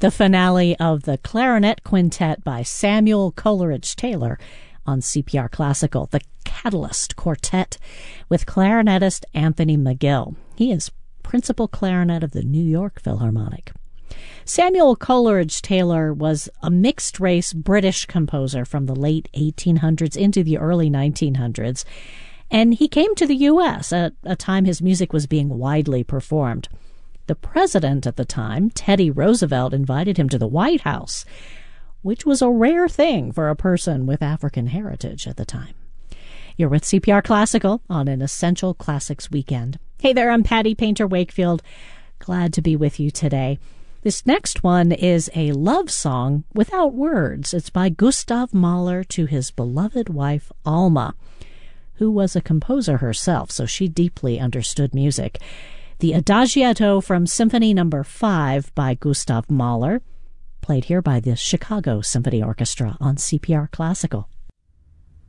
the finale of the Clarinet Quintet by Samuel Coleridge Taylor on CPR Classical, the Catalyst Quartet with clarinetist Anthony McGill. He is principal clarinet of the New York Philharmonic. Samuel Coleridge Taylor was a mixed-race British composer from the late 1800s into the early 1900s, and he came to the U.S. at a time his music was being widely performed. The president at the time, Teddy Roosevelt, invited him to the White House, which was a rare thing for a person with African heritage at the time. You're with CPR Classical on an Essential Classics weekend. Hey there, I'm Patty Painter Wakefield. Glad to be with you today. This next one is a love song without words. It's by Gustav Mahler to his beloved wife, Alma, who was a composer herself, so she deeply understood music. The Adagietto from Symphony No. 5 by Gustav Mahler, played here by the Chicago Symphony Orchestra on CPR Classical.